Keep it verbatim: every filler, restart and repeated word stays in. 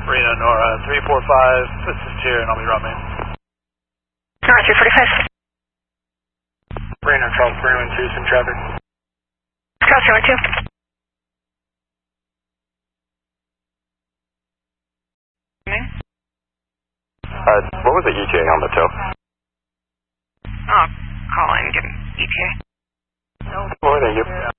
Reno, Nora, three four five, assist here, and I'll be route main. Nora, three forty-five. Reno, Charles, three one two, some traffic. Charles, three one two. Uh, what was the E T A on the tow? I'll call in and give him E T A. More than you.